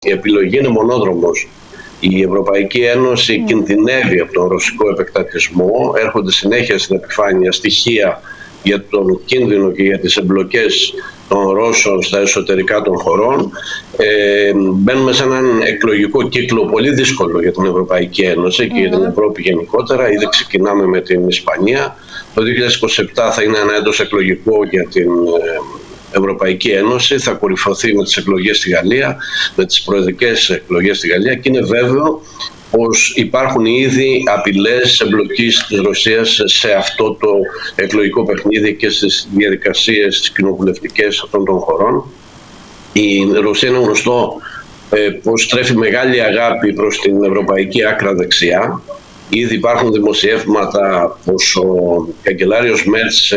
Η επιλογή είναι μονόδρομος. Η Ευρωπαϊκή Ένωση κινδυνεύει από τον ρωσικό επεκτατισμό. Έρχονται συνέχεια στην επιφάνεια στοιχεία για τον κίνδυνο και για τις εμπλοκές των Ρώσων στα εσωτερικά των χωρών. Μπαίνουμε σε έναν εκλογικό κύκλο πολύ δύσκολο για την Ευρωπαϊκή Ένωση και για την Ευρώπη γενικότερα. Ήδη ξεκινάμε με την Ισπανία. Το 2027 θα είναι ένα έτος εκλογικό για την Ευρωπαϊκή Ένωση. Θα κορυφωθεί με τις εκλογές στη Γαλλία, με τις προεδρικές εκλογές στη Γαλλία, και είναι βέβαιο πως υπάρχουν ήδη απειλές εμπλοκής της Ρωσίας σε αυτό το εκλογικό παιχνίδι και στις διαδικασίες κοινοβουλευτικές αυτών των χωρών. Η Ρωσία είναι γνωστό πως στρέφει μεγάλη αγάπη προς την ευρωπαϊκή άκρα δεξιά. Ήδη υπάρχουν δημοσιεύματα πως ο καγκελάριος Μέρτς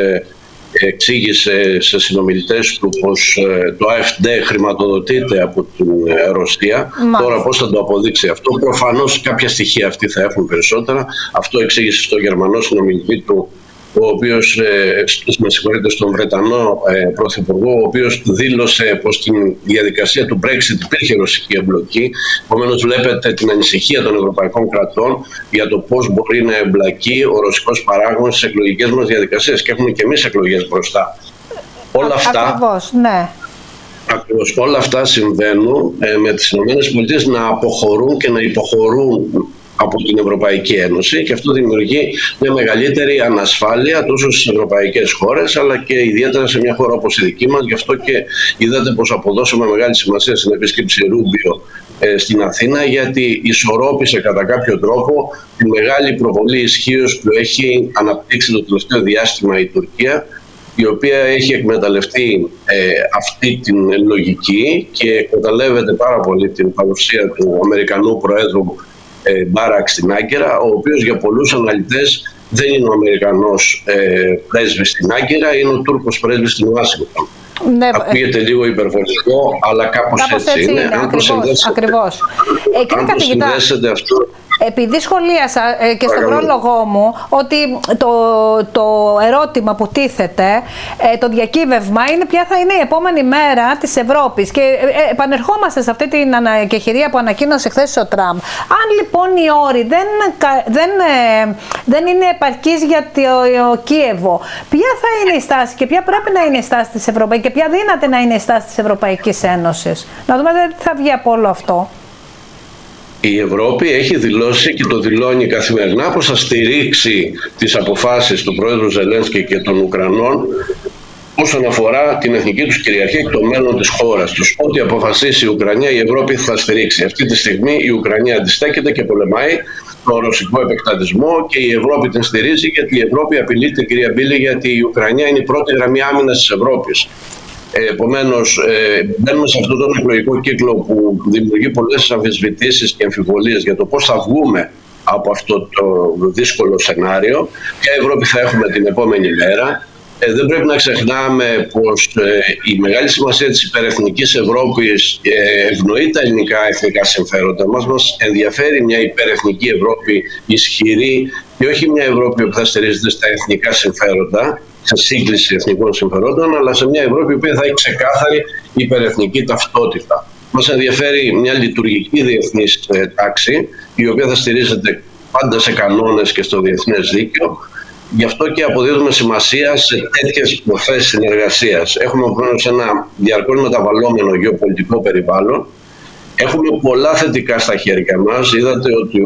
εξήγησε σε συνομιλητές του πως το AfD χρηματοδοτείται από την Ρωσία. Τώρα πώς θα το αποδείξει αυτό? Προφανώς κάποια στοιχεία αυτοί θα έχουν περισσότερα. Αυτό εξήγησε στο Γερμανό συνομιλητή του, ο οποίος, στον Βρετανό Πρωθυπουργό, ο οποίος δήλωσε πως στην διαδικασία του Brexit υπήρχε ρωσική εμπλοκή. Επομένως βλέπετε την ανησυχία των ευρωπαϊκών κρατών για το πώς μπορεί να εμπλακεί ο ρωσικός παράγοντας στις εκλογικές μας διαδικασίες, και έχουμε και εμείς εκλογές μπροστά. Όλα αυτά, ακριβώς, ναι. Ακριβώς, όλα αυτά συμβαίνουν με τις ΗΠΑ να αποχωρούν και να υποχωρούν από την Ευρωπαϊκή Ένωση, και αυτό δημιουργεί μια μεγαλύτερη ανασφάλεια τόσο στις ευρωπαϊκές χώρες αλλά και ιδιαίτερα σε μια χώρα όπως η δική μας. Γι' αυτό και είδατε πως αποδώσαμε μεγάλη σημασία στην επίσκεψη Ρούμπιο στην Αθήνα, γιατί ισορρόπησε κατά κάποιο τρόπο τη μεγάλη προβολή ισχύως που έχει αναπτύξει το τελευταίο διάστημα η Τουρκία, η οποία έχει εκμεταλλευτεί αυτή την λογική και εκμεταλλεύεται πάρα πολύ την παρουσία του Αμερικανού Προέδρου Μπάρακ στην Άγκυρα, ο οποίος για πολλούς αναλυτές δεν είναι ο Αμερικανός πρέσβης στην Άγκυρα, είναι ο Τούρκος πρέσβης στην Ουάσιγκτον. Ναι, ακούγεται λίγο υπερβολικό, αλλά κάπως έτσι είναι. Ακριβώς. Αν το συνδέσετε αυτό... Επειδή σχολίασα και στον πρόλογό μου ότι το ερώτημα που τίθεται, το διακύβευμα, είναι ποια θα είναι η επόμενη μέρα της Ευρώπης. Και επανερχόμαστε σε αυτή την ανακεχηρία που ανακοίνωσε χθες ο Τραμπ. Αν λοιπόν οι όροι δεν είναι επαρκείς για το Κίεβο, ποια θα είναι η στάση και ποια πρέπει να είναι η στάση της Ευρωπαϊκής και ποια δύναται να είναι η στάση της Ευρωπαϊκής Ένωσης? Να δούμε τι θα βγει από όλο αυτό. Η Ευρώπη έχει δηλώσει και το δηλώνει καθημερινά πως θα στηρίξει τις αποφάσεις του Πρόεδρου Ζελένσκι και των Ουκρανών όσον αφορά την εθνική τους κυριαρχία και το μέλλον της χώρας τους. Ό,τι αποφασίσει η Ουκρανία, η Ευρώπη θα στηρίξει. Αυτή τη στιγμή η Ουκρανία αντιστέκεται και πολεμάει τον ρωσικό επεκτατισμό και η Ευρώπη την στηρίζει, γιατί η Ευρώπη απειλείται, κυρία Μπίλη, γιατί η Ουκρανία είναι η πρώτη γραμμή άμυνας της Ευρώπης. Επομένως, μπαίνουμε σε αυτόν τον εκλογικό κύκλο που δημιουργεί πολλές αμφισβητήσεις και αμφιβολίες για το πώς θα βγούμε από αυτό το δύσκολο σενάριο. Ποια Ευρώπη θα έχουμε την επόμενη μέρα? Δεν πρέπει να ξεχνάμε πως η μεγάλη σημασία της υπερεθνικής Ευρώπης ευνοεί τα ελληνικά εθνικά συμφέροντα μας. Μας ενδιαφέρει μια υπερεθνική Ευρώπη ισχυρή και όχι μια Ευρώπη που θα στηρίζεται στα εθνικά συμφέροντα, σε σύγκληση εθνικών συμφερόντων, αλλά σε μια Ευρώπη που θα έχει ξεκάθαρη υπερεθνική ταυτότητα. Μας ενδιαφέρει μια λειτουργική διεθνής τάξη, η οποία θα στηρίζεται πάντα σε κανόνες και στο διεθνές δίκαιο. Γι' αυτό και αποδίδουμε σημασία σε τέτοιες μορφές συνεργασίας. Έχουμε σε ένα διαρκώς μεταβαλλόμενο γεωπολιτικό περιβάλλον. Έχουμε πολλά θετικά στα χέρια μας. Είδατε ότι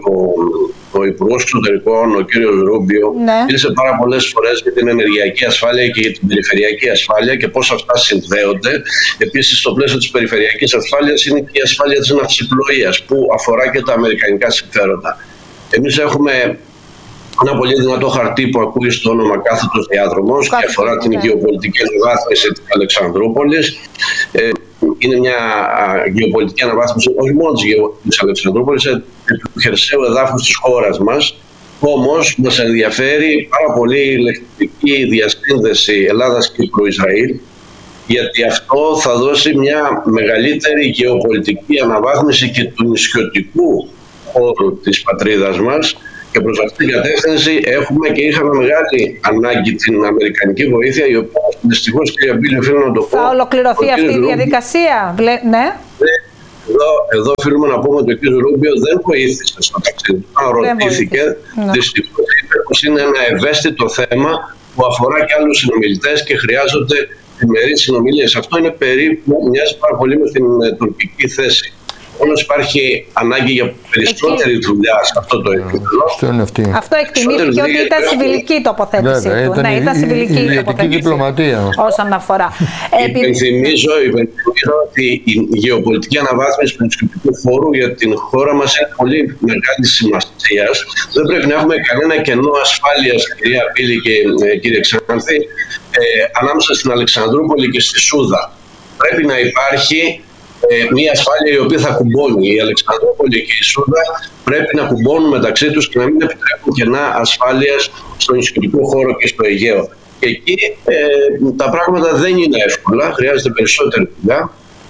ο Υπουργός Εξωτερικών, ο κύριος Ρούμπιο, μίλησε πάρα πολλές φορές για την ενεργειακή ασφάλεια και για την περιφερειακή ασφάλεια και πώς αυτά συνδέονται. Επίσης, στο πλαίσιο της περιφερειακής ασφάλειας είναι και η ασφάλεια της ναυσιπλοείας, που αφορά και τα αμερικανικά συμφέροντα. Εμείς έχουμε ένα πολύ δυνατό χαρτί που ακούει στο όνομα Κάθετος Διάδρομος και αφορά την γεωπολιτική αναβάθμιση της Αλεξανδρούπολης. Είναι μια γεωπολιτική αναβάθμιση όχι μόνο της Αλεξανδρούπολης, του χερσαίου εδάφους της χώρας μας. Όμως μας ενδιαφέρει πάρα πολύ η ηλεκτρική διασύνδεση Ελλάδας-Κύπρου-Ισραήλ, γιατί αυτό θα δώσει μια μεγαλύτερη γεωπολιτική αναβάθμιση και του νησιωτικού χώρου της πατρίδας μας. Και προς αυτήν την κατεύθυνση έχουμε και είχαμε μεγάλη ανάγκη την αμερικανική βοήθεια, η οποία δυστυχώς, κυρία Μπίλη, οφείλω να το πω. Θα ολοκληρωθεί αυτή η διαδικασία, ναι. Εδώ οφείλουμε να πούμε ότι ο κ. Ρούμπιο δεν βοήθησε στο ταξίδι του. Αν ρωτήθηκε, δυστυχώς είπε πως είναι ένα ευαίσθητο θέμα που αφορά και άλλους συνομιλητές και χρειάζονται διμερείς συνομιλίες. Αυτό είναι περίπου, μοιάζει πάρα πολύ με την τουρκική θέση. Όμως υπάρχει ανάγκη για περισσότερη δουλειά σε αυτό το επίπεδο. Αυτό εκτιμήθηκε ότι ήταν συμβιλική η τοποθέτησή του. Ναι, ήταν συμβιλική η τοποθέτηση όσον αφορά. Υπενθυμίζω ότι η γεωπολιτική αναβάθμιση του νησιωτικού χώρου για την χώρα μας είναι πολύ μεγάλη σημασία. Δεν πρέπει να έχουμε κανένα κενό ασφάλειας, κυρία Πύλη και κύριε Ξάνθη, ανάμεσα στην Αλεξανδρούπολη και στη Σούδα. Πρέπει να υπάρχει μια ασφάλεια η οποία θα κουμπώνει. Η Αλεξανδρούπολη και η Σούδα πρέπει να κουμπώνουν μεταξύ τους και να μην επιτρέπουν κενά ασφάλειας στο νησιωτικό χώρο και στο Αιγαίο. Και εκεί τα πράγματα δεν είναι εύκολα, χρειάζεται περισσότερη δουλειά.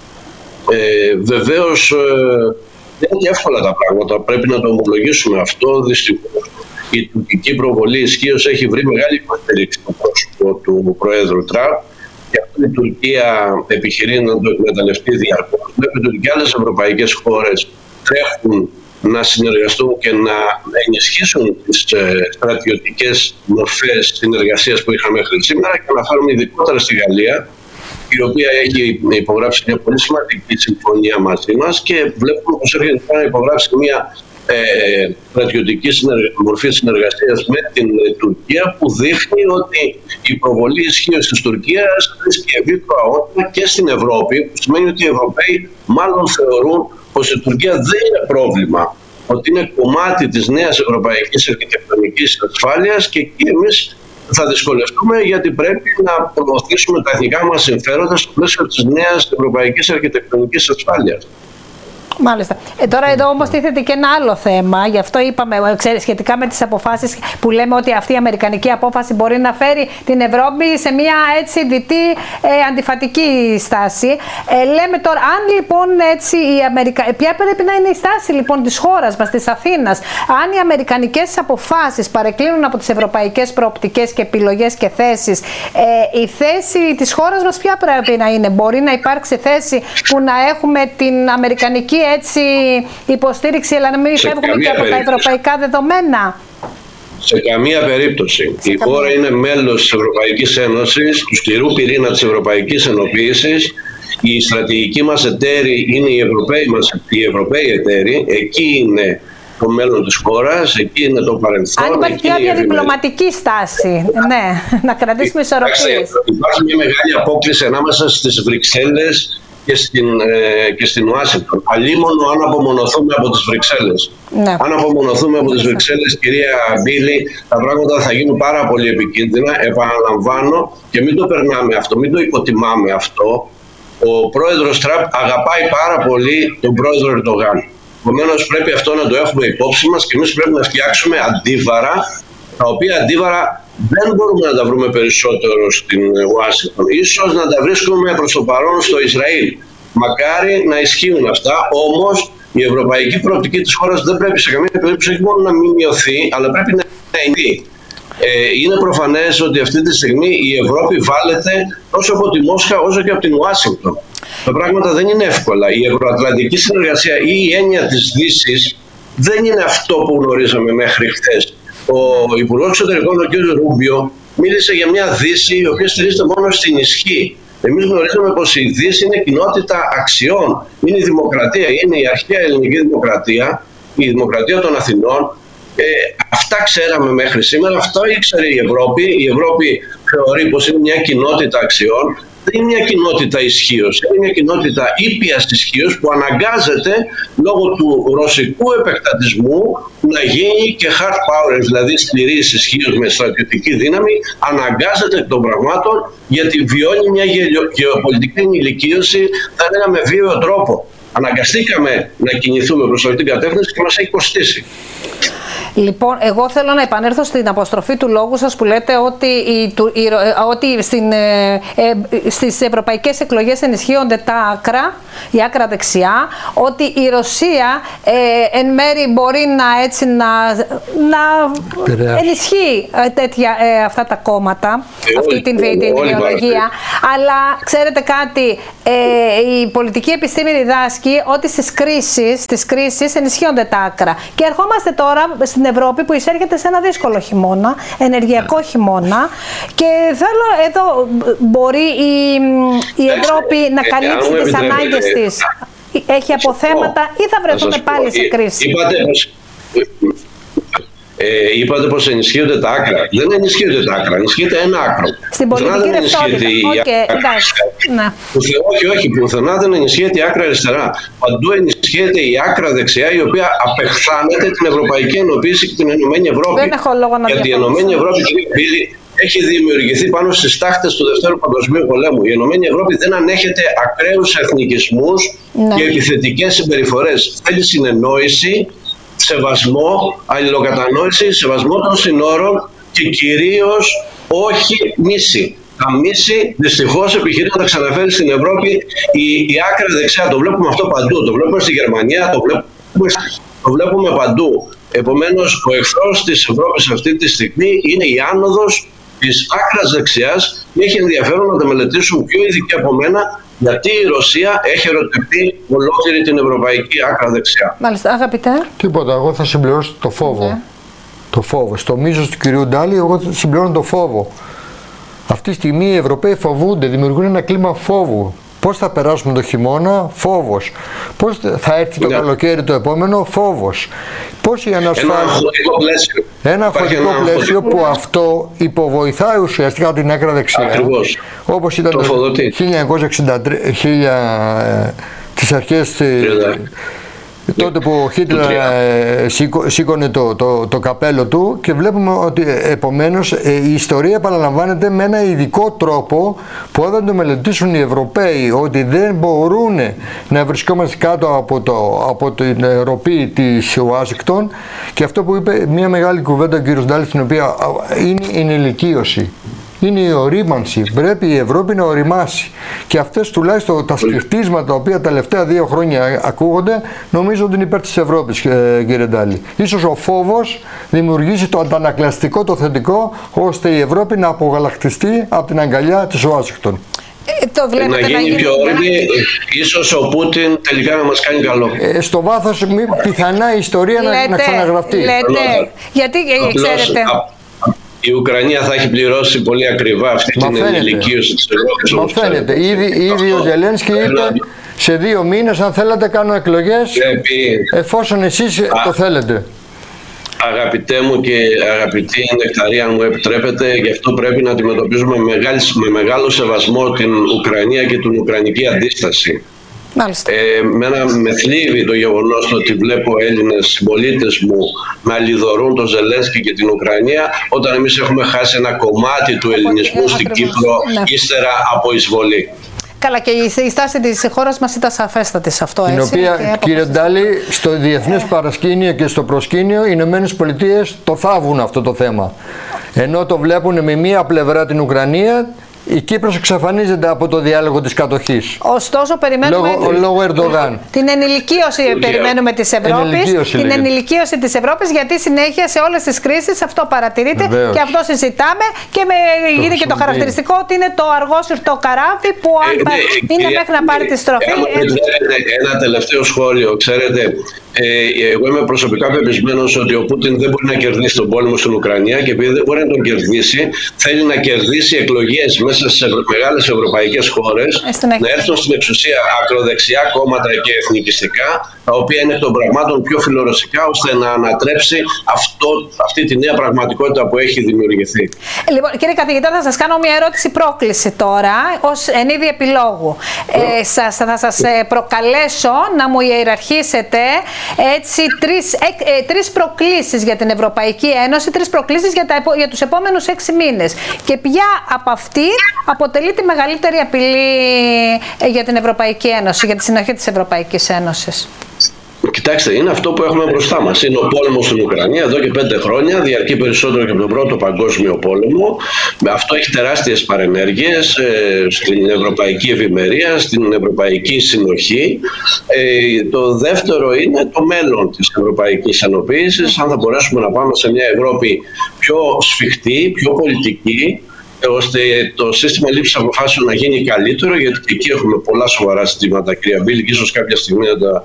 Βεβαίως δεν είναι εύκολα τα πράγματα, πρέπει να το ομολογήσουμε αυτό. Δυστυχώς η τουρκική προβολή ισχύως έχει βρει μεγάλη υποστήριξη στο πρόσωπο του Προέδρου Τραμπ. Και αυτό η Τουρκία επιχειρεί να το εκμεταλλευτεί διαρκώς. Βλέπετε ότι και άλλες ευρωπαϊκές χώρες τρέχουν να συνεργαστούν και να ενισχύσουν τις στρατιωτικές μορφές συνεργασίας που είχαμε μέχρι σήμερα, και αναφέρομαι ειδικότερα στη Γαλλία, η οποία έχει υπογράψει μια πολύ σημαντική συμφωνία μαζί μας, και βλέπουμε πως έρχεται να υπογράψει μια στρατιωτική μορφή συνεργασίας με την Τουρκία, που δείχνει ότι η προβολή ισχύως της Τουρκίας βρίσκει ευρύτερο αόρατο και στην Ευρώπη, που σημαίνει ότι οι Ευρωπαίοι μάλλον θεωρούν πως η Τουρκία δεν είναι πρόβλημα, ότι είναι κομμάτι της νέας ευρωπαϊκής αρχιτεκτονικής ασφάλειας, και εκεί εμείς θα δυσκολευτούμε, γιατί πρέπει να προωθήσουμε τα εθνικά μας συμφέροντα στο πλαίσιο της νέας ευρωπαϊκής αρχιτεκτονικής ασφάλειας. Μάλιστα. Τώρα εδώ όμως τίθεται και ένα άλλο θέμα, γι' αυτό είπαμε σχετικά με τις αποφάσεις που λέμε ότι αυτή η αμερικανική απόφαση μπορεί να φέρει την Ευρώπη σε μια έτσι δυτή αντιφατική στάση. Λέμε τώρα, αν λοιπόν έτσι ποια πρέπει να είναι η στάση λοιπόν της χώρας μας, της Αθήνας, αν οι αμερικανικές αποφάσεις παρεκκλίνουν από τις ευρωπαϊκές προοπτικές και επιλογές και θέσεις, η θέση της χώρας μας ποια πρέπει να είναι? Μπορεί να υπάρξει θέση που να έχουμε την αμερικανική έτσι υποστήριξη, αλλά να μην φεύγουμε και από τα ευρωπαϊκά δεδομένα? Σε καμία περίπτωση. Η χώρα είναι μέλος της Ευρωπαϊκής Ένωσης, του σκληρού πυρήνα της Ευρωπαϊκής Ενοποίησης. Η στρατηγική μας εταίροι είναι οι Ευρωπαίοι εταίροι. Εκεί είναι το μέλλον της χώρας, εκεί είναι το παρελθόν. Αν υπάρχει κάποια διπλωματική στάση, ναι, να κρατήσουμε ισορροπίες. Υπάρχει μια μεγάλη απόκλιση ανάμεσα στις Βρυξέλλες και στην Ουάσιγκτον. Αλλήμωνο αν απομονωθούμε από τις Βρυξέλλες. Ναι. Αν απομονωθούμε από τις Βρυξέλλες, κυρία Μπίλη, τα πράγματα θα γίνουν πάρα πολύ επικίνδυνα. Επαναλαμβάνω, και μην το περνάμε αυτό, μην το υποτιμάμε αυτό. Ο πρόεδρος Τραμπ αγαπάει πάρα πολύ τον πρόεδρο Ερντογάν. Επομένως πρέπει αυτό να το έχουμε υπόψη μας, και εμείς πρέπει να φτιάξουμε αντίβαρα, τα οποία αντίβαρα δεν μπορούμε να τα βρούμε περισσότερο στην Ουάσιγκτον. Ίσως να τα βρίσκουμε προς το παρόν στο Ισραήλ. Μακάρι να ισχύουν αυτά, όμως η ευρωπαϊκή προοπτική της χώρας δεν πρέπει σε καμία περίπτωση όχι μόνο να μην μειωθεί, αλλά πρέπει να ενθεί. Είναι προφανές ότι αυτή τη στιγμή η Ευρώπη βάλεται τόσο από τη Μόσχα όσο και από την Ουάσιγκτον. Τα πράγματα δεν είναι εύκολα. Η ευρωατλαντική συνεργασία ή η έννοια της Δύσης δεν είναι αυτό που γνωρίζαμε μέχρι χθες. Ο Υπουργός Εξωτερικών, ο κ. Ρούμπιο, μίλησε για μια Δύση η οποία στηρίζεται μόνο στην ισχύ. Εμείς γνωρίζουμε πως η Δύση είναι κοινότητα αξιών. Είναι η δημοκρατία, είναι η αρχαία ελληνική δημοκρατία, η δημοκρατία των Αθηνών. Αυτά ξέραμε μέχρι σήμερα, αυτό ήξερε η Ευρώπη. Η Ευρώπη θεωρεί πως είναι μια κοινότητα αξιών. Δεν είναι μια κοινότητα ισχύως, είναι μια κοινότητα ήπιας ισχύως που αναγκάζεται λόγω του ρωσικού επεκτατισμού να γίνει και hard power, δηλαδή σκληρής ισχύως με στρατιωτική δύναμη, αναγκάζεται εκ των πραγμάτων, γιατί βιώνει μια γεωπολιτική ενηλικίωση, θα έλεγα με βίαιο τρόπο. Αναγκαστήκαμε να κινηθούμε προς αυτή την κατεύθυνση και μας έχει κοστίσει. Λοιπόν, εγώ θέλω να επανέλθω στην αποστροφή του λόγου σας που λέτε ότι στις ευρωπαϊκές εκλογές ενισχύονται τα άκρα, η άκρα δεξιά, ότι η Ρωσία εν μέρη μπορεί να ενισχύει αυτά τα κόμματα, αυτή την ιδεολογία. Αλλά ξέρετε κάτι, η πολιτική επιστήμη διδάσκει ότι στις κρίσεις ενισχύονται τα άκρα. Και ερχόμαστε τώρα στην Ευρώπη που εισέρχεται σε ένα δύσκολο χειμώνα, ενεργειακό χειμώνα, και θέλω εδώ, μπορεί η Ευρώπη να καλύψει τις ανάγκες της? Έχει αποθέματα ή θα βρεθούμε πάλι σε κρίση? Είπατε πως ενισχύονται τα άκρα. Δεν ενισχύονται τα άκρα, ενισχύεται ένα άκρο. Στην πολιτική ρευστότητα. Όχι, πουθενά δεν ενισχύεται η άκρα αριστερά. Παντού ενισχύεται η άκρα δεξιά, η οποία απεχθάνεται την Ευρωπαϊκή Ενοποίηση και την Ενωμένη Ευρώπη. Δεν έχω λόγο να γιατί η Ενωμένη Ευρώπη, έχει δημιουργηθεί πάνω στις τάχτες του Δευτέρου Παγκοσμίου Πολέμου. Η Ενωμένη Ευρώπη δεν ανέχεται ακραίους εθνικισμούς και επιθετικές συμπεριφορές. Θέλει συνεννόηση, σεβασμό, αλληλοκατανόηση, σεβασμό των συνόρων και κυρίως όχι μίση. Τα μίση δυστυχώς επιχειρεί να τα ξαναφέρει στην Ευρώπη η άκρα δεξιά. Το βλέπουμε αυτό παντού. Το βλέπουμε στη Γερμανία, το βλέπουμε παντού. Επομένως, ο εχθρός της Ευρώπης αυτή τη στιγμή είναι η άνοδος της άκρας δεξιάς, και έχει ενδιαφέρον να τα μελετήσουν πιο ειδικοί από μένα, γιατί η Ρωσία έχει ερωτευτεί ολόκληρη την ευρωπαϊκή άκρα δεξιά. Μάλιστα, αγαπητέ. Τίποτα, εγώ θα συμπληρώσω το φόβο. Το φόβο. Στο μίσος του κυρίου Ντάλη, εγώ θα συμπληρώνω το φόβο. Αυτή τη στιγμή οι Ευρωπαίοι φοβούνται, δημιουργούν ένα κλίμα φόβου. Πώς θα περάσουμε το χειμώνα? Φόβος. Πώς θα έρθει το καλοκαίρι το επόμενο? Φόβος. Πώς η ανασφάλεια. Ένα αγχωτικό πλαίσιο που αυτό υποβοηθάει ουσιαστικά την άκρα δεξιά. Ακριβώς. Όπως ήταν το 1963, τις αρχές τότε που ο Χίτλερ σήκωνε το καπέλο του, και βλέπουμε ότι επομένως η ιστορία επαναλαμβάνεται με ένα ειδικό τρόπο που όταν το μελετήσουν οι Ευρωπαίοι, ότι δεν μπορούν να βρισκόμαστε κάτω από την ροπή της Ουάσιγκτον, και αυτό που είπε μια μεγάλη κουβέντα ο κ. Ντάλης, την οποία είναι η ενηλικίωση. Είναι η ορίμανση. Πρέπει η Ευρώπη να οριμάσει. Και αυτές τουλάχιστον τα σκεφτίσματα τα οποία τα τελευταία 2 χρόνια ακούγονται, νομίζω ότι είναι υπέρ της Ευρώπης, κύριε Ντάλη. Ίσως ο φόβος δημιουργήσει το αντανακλαστικό, το θετικό, ώστε η Ευρώπη να απογαλακτιστεί από την αγκαλιά της Ουάσιγκτον. Να γίνει πιο όρημη, ίσως ο Πούτιν τελικά να μας κάνει καλό. Στο βάθος πιθανά η ιστορία να ξαναγραφτεί. Γιατί ξέρετε... Η Ουκρανία θα έχει πληρώσει πολύ ακριβά αυτή την ενηλικίωση της Ευρώπης. Μα φαίνεται. Ήδη ο Ζελένσκι είπε σε 2 μήνες, αν θέλετε, κάνω εκλογές, εφόσον εσείς το θέλετε. Αγαπητέ μου και αγαπητή Νεκταρία, αν μου επιτρέπετε, γι' αυτό πρέπει να αντιμετωπίζουμε με μεγάλο σεβασμό την Ουκρανία και την Ουκρανική αντίσταση. Με θλίβει το γεγονός ότι βλέπω Έλληνες συμπολίτες μου να λιδωρούν τον Ζελένσκι και την Ουκρανία, όταν εμείς έχουμε χάσει ένα κομμάτι του ελληνισμού στην Κύπρο ύστερα από εισβολή. Καλά, και η στάση της χώρας μας ήταν σαφέστατη σε αυτό. Την οποία, κύριε Ντάλη, στο διεθνές παρασκήνιο και στο προσκήνιο, οι Ηνωμένες Πολιτείες το θάβουν αυτό το θέμα. Ενώ το βλέπουν με μία πλευρά την Ουκρανία, η Κύπρος εξαφανίζεται από το διάλογο της κατοχής. Ωστόσο, περιμένουμε λόγω Ερντογάν. Την ενηλικίωση περιμένουμε της Ευρώπης. Την ενηλικίωση της Ευρώπης, γιατί συνέχεια σε όλες τις κρίσεις αυτό παρατηρείται. Βεβαίως. Και αυτό συζητάμε. Και είναι και το χαρακτηριστικό ότι είναι το αργόσυρτο καράβι που αν είναι μέχρι να πάρει τη στροφή. Ένα τελευταίο σχόλιο. Ξέρετε, εγώ είμαι προσωπικά πεπισμένος ότι ο Πούτιν δεν μπορεί να κερδίσει τον πόλεμο στην Ουκρανία, και επειδή δεν μπορεί να τον κερδίσει, θέλει να κερδίσει εκλογές μέσα στις μεγάλες ευρωπαϊκές χώρες, να έρθουν στην εξουσία ακροδεξιά κόμματα και εθνικιστικά, τα οποία είναι εκ των πραγμάτων πιο φιλορωσικά, ώστε να ανατρέψει αυτή τη νέα πραγματικότητα που έχει δημιουργηθεί. Λοιπόν, κύριε καθηγητά, θα σας κάνω μια ερώτηση πρόκληση τώρα, ως εν είδη επιλόγου. Θα σας προκαλέσω να μου ιεραρχήσετε έτσι τρεις προκλήσεις για την Ευρωπαϊκή Ένωση, 3 προκλήσεις για τους επόμενους 6 μήνες. Και ποια από αυτή αποτελεί τη μεγαλύτερη απειλή για την Ευρωπαϊκή Ένωση, για τη συνοχή της Ευρωπαϊκής Ένωσης? Κοιτάξτε, είναι αυτό που έχουμε μπροστά μας. Είναι ο πόλεμος στην Ουκρανία εδώ και 5 χρόνια, διαρκεί περισσότερο και από τον Πρώτο Παγκόσμιο Πόλεμο. Αυτό έχει τεράστιες παρενέργειες στην ευρωπαϊκή ευημερία, στην ευρωπαϊκή συνοχή. Το δεύτερο είναι το μέλλον της ευρωπαϊκής ενοποίησης, αν θα μπορέσουμε να πάμε σε μια Ευρώπη πιο σφιχτή, πιο πολιτική, ώστε το σύστημα λήψης αποφάσεων να γίνει καλύτερο, γιατί και εκεί έχουμε πολλά σοβαρά ζητήματα, κυρία Μπίλη, και ίσως κάποια στιγμή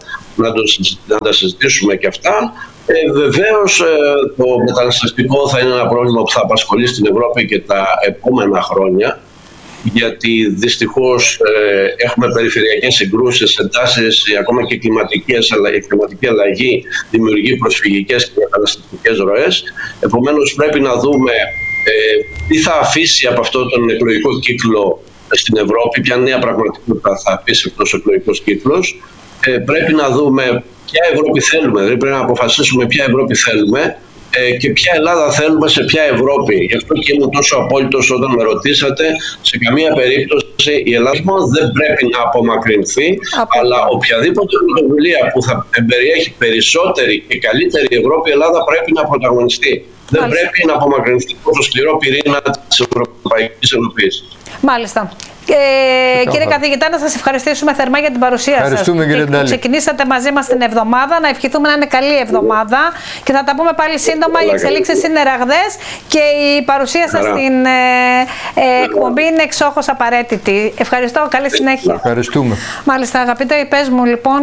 να τα συζητήσουμε και αυτά. Βεβαίως το μεταναστευτικό θα είναι ένα πρόβλημα που θα απασχολεί στην Ευρώπη και τα επόμενα χρόνια, γιατί δυστυχώς έχουμε περιφερειακές συγκρούσεις, εντάσεις, ακόμα και κλιματική αλλαγή δημιουργεί προσφυγικές και μεταναστευτικές ροές. Επομένως πρέπει να δούμε τι θα αφήσει από αυτό τον εκλογικό κύκλο στην Ευρώπη, ποια νέα πραγματικότητα θα αφήσει αυτός ο εκλογικός κύκλος. Πρέπει να δούμε ποια Ευρώπη θέλουμε, δηλαδή πρέπει να αποφασίσουμε ποια Ευρώπη θέλουμε και ποια Ελλάδα θέλουμε σε ποια Ευρώπη. Γι' αυτό και ήμουν τόσο απόλυτος όταν με ρωτήσατε, σε καμία περίπτωση η Ελλάδα δεν πρέπει να απομακρυνθεί, αλλά οποιαδήποτε πρωτοβουλία που θα περιέχει περισσότερη και καλύτερη Ευρώπη, η Ελλάδα πρέπει να πρωταγωνιστεί. Δεν πρέπει να απομακρυνθεί από το σκληρό πυρήνα της Ευρωπαϊκής Ενοποίησης. Μάλιστα. Κύριε καθηγητά, να σας ευχαριστήσουμε θερμά για την παρουσία σας. Ξεκινήσατε μαζί μας την εβδομάδα. Να ευχηθούμε να είναι καλή εβδομάδα και θα τα πούμε πάλι σύντομα. Οι εξελίξεις είναι ραγδαίες και η παρουσία σας στην εκπομπή είναι εξόχως απαραίτητη. Ευχαριστώ. Καλή συνέχεια. Ευχαριστούμε. Μάλιστα, αγαπητέ, πες μου λοιπόν.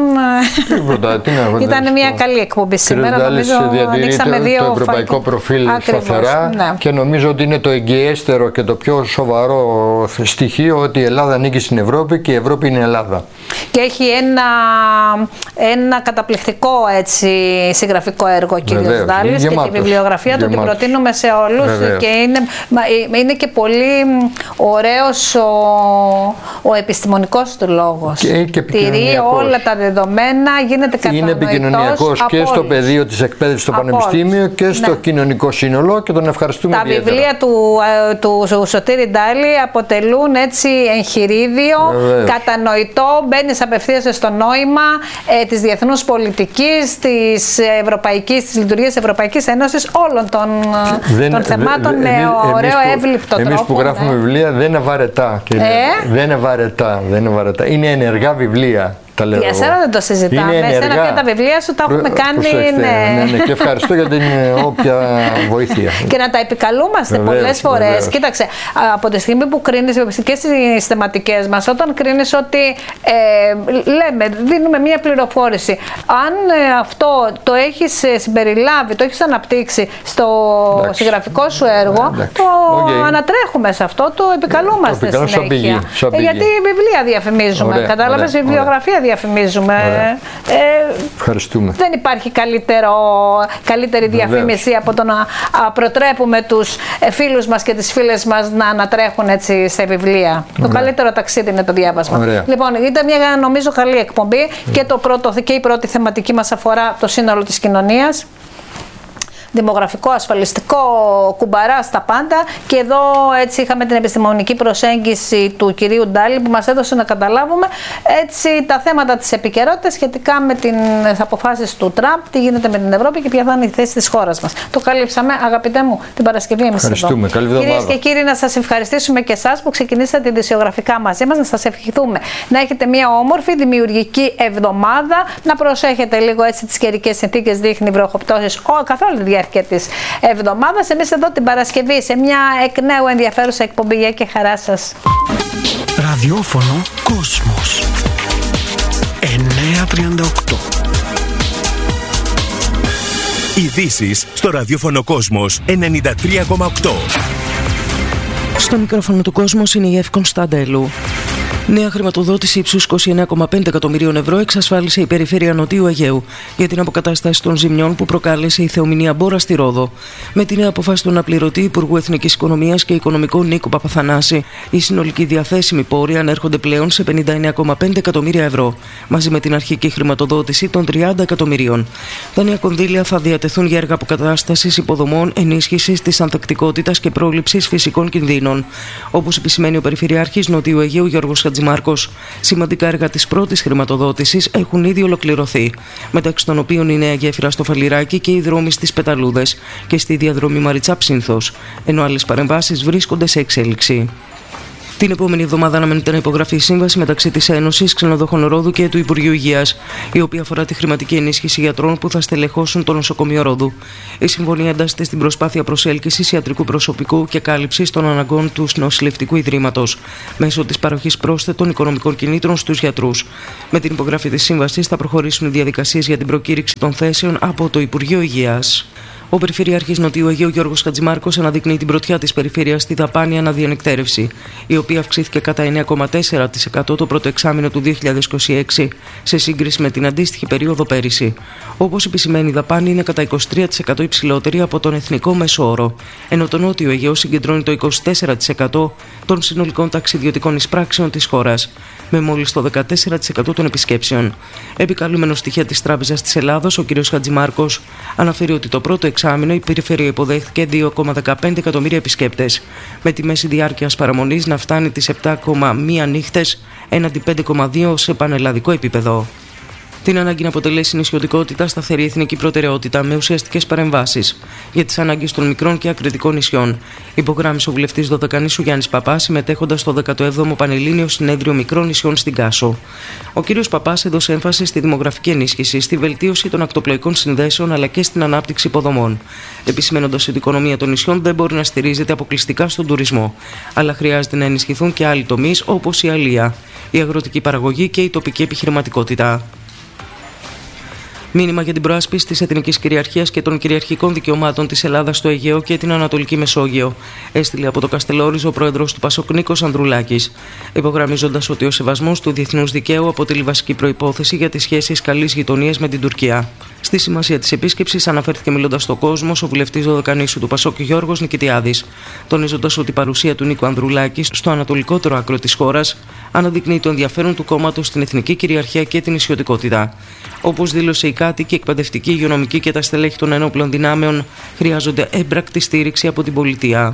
Ήταν μια καλή εκπομπή σήμερα. Νομίζω ανοίξαμε δύο το ευρωπαϊκό προφίλ σταθερά και νομίζω ότι είναι το εγγυέστερο και το πιο σοβαρό στοιχείο ότι η Ελλάδα ανήκει στην Ευρώπη και η Ευρώπη είναι η Ελλάδα. Και έχει ένα καταπληκτικό συγγραφικό έργο ο κύριος Ντάλης και τη βιβλιογραφία του την προτείνουμε σε όλους. Και είναι και πολύ ωραίος ο επιστημονικός του λόγος. Και τηρεί όλα τα δεδομένα, γίνεται κατανοητός. Είναι επικοινωνιακός και στο πεδίο της εκπαίδευσης στο πανεπιστήμιο και στο κοινωνικό σύνολο και τον ευχαριστούμε ιδιαίτερα. Τα βιβλία του Σωτήρη Ντάλη αποτελούν εγχειρίδιο, κατανοητό, μπαίνεις απευθείας στο νόημα της διεθνούς πολιτικής, της λειτουργίας της Ευρωπαϊκής Ένωσης, όλων των θεμάτων με ωραίο εύληπτο τρόπο. Εμείς που γράφουμε βιβλία δεν είναι βαρετά. Δεν είναι βαρετά. Είναι ενεργά βιβλία. Για εσένα δεν το συζητάμε. Εσένα και τα βιβλία σου τα έχουμε κάνει. Ναι. Και ευχαριστώ για την όποια βοήθεια. Και να τα επικαλούμαστε πολλές φορές. Κοίταξε, από τη στιγμή που κρίνεις και στις θεματικές μας, όταν κρίνεις ότι δίνουμε μία πληροφόρηση, αν αυτό το έχεις συμπεριλάβει, το έχεις αναπτύξει στο συγγραφικό σου έργο, το ανατρέχουμε σε αυτό, το επικαλούμαστε συνέχεια. Γιατί βιβλία διαφημίζουμε. Κατάλαβες, βιβλιογραφία διαφημίζουμε. Ευχαριστούμε. Δεν υπάρχει καλύτερη διαφήμιση από το να προτρέπουμε τους φίλους μας και τις φίλες μας να ανατρέχουν σε βιβλία. Το καλύτερο ταξίδι είναι το διάβασμα. Λοιπόν, ήταν μια νομίζω καλή εκπομπή και η πρώτη θεματική μας αφορά το σύνολο της κοινωνίας. Δημογραφικό, ασφαλιστικό, κουμπαρά στα πάντα, και εδώ έτσι είχαμε την επιστημονική προσέγγιση του κυρίου Ντάλη που μας έδωσε να καταλάβουμε τα θέματα της επικαιρότητας σχετικά με τις αποφάσεις του Τραμπ, τι γίνεται με την Ευρώπη και ποια θα είναι η θέση της χώρας μας. Το καλύψαμε, αγαπητέ μου, την Παρασκευή εμείς εδώ. Κυρίες και κύριοι, να σας ευχαριστήσουμε και εσάς που ξεκινήσατε ειδησιογραφικά μαζί μας, να σας ευχηθούμε να έχετε μια όμορφη δημιουργική εβδομάδα, να προσέχετε λίγο τις καιρικές συνθήκες, δείχνει βροχοπτώσεις καθ' όλη τη διάρκεια της εβδομάδας. Εμείς εδώ την Παρασκευή σε μια εκ νέου ενδιαφέρουσα εκπομπή. Γεια και χαρά σας. Ραδιόφωνο Κόσμος 938. Ειδήσεις στο ραδιόφωνο Κόσμος 93,8. Στο μικρόφωνο του Κόσμος είναι η Εύη Κωνσταντέλου. Νέα χρηματοδότηση ύψους 29,5 εκατομμυρίων ευρώ εξασφάλισε η Περιφέρεια Νοτιού Αιγαίου για την αποκατάσταση των ζημιών που προκάλεσε η θεομηνία Μπόρα στη Ρόδο. Με την νέα αποφάση του αναπληρωτή Υπουργού Εθνικής Οικονομίας και Οικονομικών Νίκου Παπαθανάση, οι συνολικοί διαθέσιμοι πόροι ανέρχονται πλέον σε 59,5 εκατομμύρια ευρώ, μαζί με την αρχική χρηματοδότηση των 30 εκατομμυρίων. Τα νέα κονδύλια θα διατεθούν για έργα αποκατάστασης υποδομών, ενίσχυσης της ανθεκτικότητας και πρόληψης φυσικών κινδύνων. Όπως επισημαίνει ο Περιφερειάρχης Νοτιού Αιγαίου Γιώργος Χατζημαρκάκης, Χατζημάρκος, σημαντικά έργα της πρώτης χρηματοδότησης έχουν ήδη ολοκληρωθεί, μεταξύ των οποίων η νέα γέφυρα στο Φαλιράκι και οι δρόμοι στις Πεταλούδες και στη διαδρομή Μαριτσά-Ψήνθος, ενώ άλλες παρεμβάσεις βρίσκονται σε εξέλιξη. Την επόμενη εβδομάδα αναμένεται να υπογραφεί η σύμβαση μεταξύ της Ένωσης Ξενοδόχων Ρόδου και του Υπουργείου Υγείας, η οποία αφορά τη χρηματική ενίσχυση γιατρών που θα στελεχώσουν το νοσοκομείο Ρόδου. Η συμφωνία εντάσσεται στην προσπάθεια προσέλκυσης ιατρικού προσωπικού και κάλυψης των αναγκών του νοσηλευτικού ιδρύματος, μέσω της παροχής πρόσθετων οικονομικών κινήτρων στους γιατρούς. Με την υπογραφή της σύμβασης θα προχωρήσουν οι διαδικασίες για την προκήρυξη των θέσεων από το Υπουργείο Υγείας. Ο Περιφερειάρχης Νοτιού Αιγαίου Γιώργος Χατζημάρκος αναδεικνύει την πρωτιά της περιφέρειας στη δαπάνη αναδιανυκτέρευση, η οποία αυξήθηκε κατά 9,4% το πρώτο εξάμηνο του 2026 σε σύγκριση με την αντίστοιχη περίοδο πέρυσι. Όπως επισημαίνει, η δαπάνη είναι κατά 23% υψηλότερη από τον εθνικό μέσο όρο, ενώ το Νότιο Αιγαίο συγκεντρώνει το 24% των συνολικών ταξιδιωτικών εισπράξεων της χώρας, με μόλις το 14% των επισκέψεων. Επικαλούμενο στοιχεία της Τράπεζας της Ελλάδος, ο κ. Χατζημάρκος αναφέρει ότι το πρώτο εξάμηνο η περιφέρεια υποδέχθηκε 2,15 εκατομμύρια επισκέπτες, με τη μέση διάρκειας παραμονής να φτάνει τις 7,1 νύχτες έναντι 5,2 σε πανελλαδικό επίπεδο. Την ανάγκη να αποτελέσει η νησιωτικότητα σταθερή εθνική προτεραιότητα με ουσιαστικές παρεμβάσεις για τις ανάγκες των μικρών και ακριτικών νησιών, υπογράμμισε ο βουλευτής Δωδεκανήσου Γιάννης Παπάς, συμμετέχοντας στο 17ο Πανελλήνιο Συνέδριο Μικρών Νησιών στην Κάσο. Ο κ. Παπάς έδωσε έμφαση στη δημογραφική ενίσχυση, στη βελτίωση των ακτοπλοϊκών συνδέσεων αλλά και στην ανάπτυξη υποδομών, επισημένοντας ότι η οικονομία των νησιών δεν μπορεί να στηρίζεται αποκλειστικά στον τουρισμό, αλλά χρειάζεται να ενισχυθούν και άλλοι τομείς όπως η αλεία, η αγροτική παραγωγή και η τοπική επιχειρηματικότητα. Μήνυμα για την προάσπιση της εθνικής κυριαρχίας και των κυριαρχικών δικαιωμάτων της Ελλάδας στο Αιγαίο και την Ανατολική Μεσόγειο έστειλε από το Καστελόριζο ο πρόεδρος του Πασόκ Νίκος Ανδρουλάκης, υπογραμμίζοντας ότι ο σεβασμός του διεθνούς δικαίου αποτελεί βασική προϋπόθεση για τις σχέσεις καλής γειτονίας με την Τουρκία. Στη σημασία της επίσκεψης αναφέρθηκε μιλώντας στο κόσμο ο βουλευτής Δωδεκανήσου του Πασόκ Γιώργος Νικητιάδης, τονίζοντας ότι η παρουσία του Νίκου Ανδρουλάκη στο ανατολικότερο άκρο της χώρας αναδεικνύει το ενδιαφέρον του κόμματος στην εθνική κυριαρχία και την νησιωτικότητα. Όπως δήλωσε, οι κάτοικοι, εκπαιδευτικοί, υγειονομικοί και τα στελέχη των ενόπλων δυνάμεων χρειάζονται έμπρακτη στήριξη από την πολιτεία.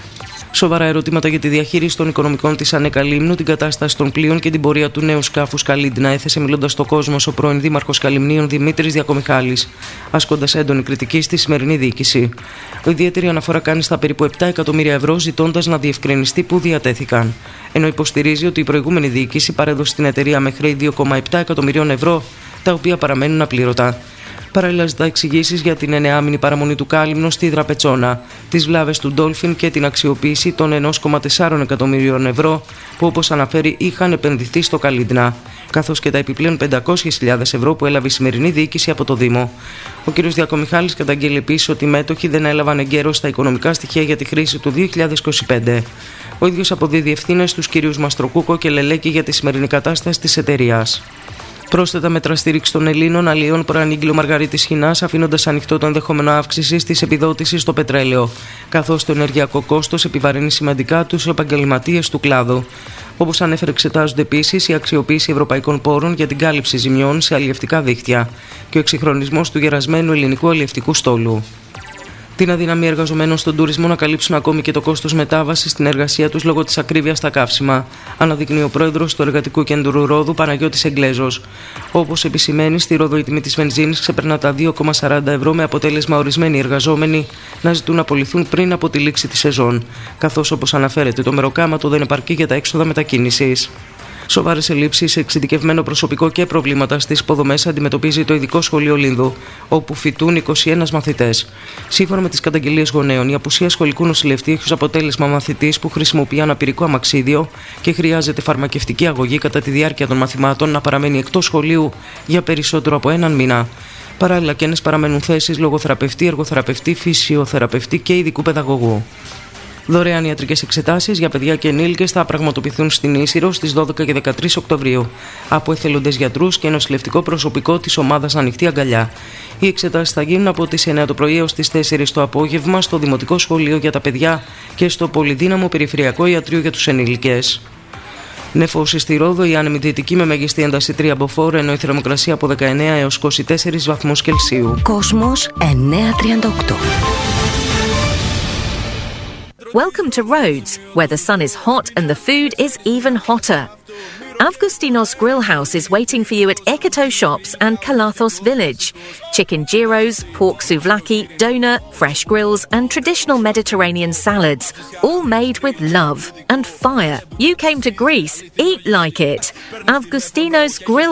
Σοβαρά ερωτήματα για τη διαχείριση των οικονομικών της ΑΝΕΚΑ Λίμνου, την κατάσταση των πλοίων και την πορεία του νέου σκάφους Καλίντνα έθεσε μιλώντας στο κόσμο ο πρώην Δήμαρχος Καλυμνίων Δημήτρης Διακομιχάλης, ασκώντας έντονη κριτική στη σημερινή διοίκηση. Ιδιαίτερη αναφορά κάνει στα περίπου 7 εκατομμύρια ευρώ, ζητώντας να διευκρινιστεί πού διατέθηκαν. Ενώ υποστηρίζει ότι η προηγούμενη διοίκηση παρέδωσε στην εταιρεία με χρέη 2,7 εκατομμυρίων ευρώ, τα οποία παραμένουν απλήρωτα. Παράλληλα, ζητά εξηγήσεις για την 9μηνη παραμονή του Κάλυμνου στη Δραπετσόνα, τις βλάβες του Ντόλφιν και την αξιοποίηση των 1,4 εκατομμυρίων ευρώ που, όπως αναφέρει, είχαν επενδυθεί στο Καλίντνα, καθώς και τα επιπλέον 500.000 ευρώ που έλαβε η σημερινή διοίκηση από το Δήμο. Ο κ. Διακομιχάλης καταγγέλει επίσης ότι οι μέτοχοι δεν έλαβαν εγκαίρως τα οικονομικά στοιχεία για τη χρήση του 2025. Ο ίδιος αποδίδει ευθύνες στους κ. Μαστροκούκο και Λελέκη για τη σημερινή κατάσταση της εταιρείας. Πρόσθετα μέτρα στήριξη των Ελλήνων αλλιών προανήγγειλε ο Μαργαρίτης Χινάς, αφήνοντας ανοιχτό το ενδεχόμενο αύξησης της επιδότησης στο πετρέλαιο, καθώς το ενεργειακό κόστος επιβαρύνει σημαντικά τους επαγγελματίες του κλάδου. Όπως ανέφερε, εξετάζονται επίσης η αξιοποίηση ευρωπαϊκών πόρων για την κάλυψη ζημιών σε αλλιευτικά δίκτυα και ο εξυγχρονισμός του γερασμένου ελληνικού αλλιευτικού στόλου. Την αδυναμία εργαζομένων στον τουρισμό να καλύψουν ακόμη και το κόστος μετάβασης στην εργασία τους λόγω της ακρίβειας στα καύσιμα, αναδεικνύει ο πρόεδρος του Εργατικού Κέντρου Ρόδου, Παναγιώτης Εγγλέζος. Όπως επισημαίνει, στη Ρόδο η τιμή της βενζίνης ξεπερνά τα 2,40 ευρώ, με αποτέλεσμα ορισμένοι εργαζόμενοι να ζητούν να απολυθούν πριν από τη λήξη της σεζόν, καθώς, όπως αναφέρεται, το μεροκάματο δεν επαρκεί για τα έξοδα μετακίνησης. Σοβαρές ελλείψεις σε εξειδικευμένο προσωπικό και προβλήματα στις υποδομές αντιμετωπίζει το Ειδικό Σχολείο Λίνδου, όπου φοιτούν 21 μαθητές. Σύμφωνα με τις καταγγελίες γονέων, η απουσία σχολικού νοσηλευτή έχει ως αποτέλεσμα μαθητής που χρησιμοποιεί αναπηρικό αμαξίδιο και χρειάζεται φαρμακευτική αγωγή κατά τη διάρκεια των μαθημάτων να παραμένει εκτός σχολείου για περισσότερο από έναν μήνα. Παράλληλα, κενές παραμένουν θέσεις λογοθεραπευτή, εργοθεραπευτή, φυσιοθεραπευτή και ειδικού παιδαγωγού. Δωρεάν ιατρικές εξετάσεις για παιδιά και ενήλικες θα πραγματοποιηθούν στην Ίσυρο στις 12 και 13 Οκτωβρίου από εθελοντές γιατρούς και νοσηλευτικό προσωπικό της ομάδας Ανοιχτή Αγκαλιά. Οι εξετάσεις θα γίνουν από τις 9 το πρωί έως τις 4 το απόγευμα στο Δημοτικό Σχολείο για τα παιδιά και στο Πολυδύναμο Περιφερειακό Ιατρείο για τους ενήλικες. Νεφώση στη Ρόδο, η άνεμη δυτική με μέγιστη ένταση 3 μποφόρ, ενώ η θερμοκρασία από 19 έως 24 βαθμούς Κελσίου. Κόσμος 938. Welcome to Rhodes, where the sun is hot and the food is even hotter. Avgustinos Grill House is waiting for you at Ekoto Shops and Kalathos Village. Chicken gyros, pork souvlaki, doner, fresh grills and traditional Mediterranean salads, all made with love and fire. You came to Greece, eat like it. Avgustinos Grill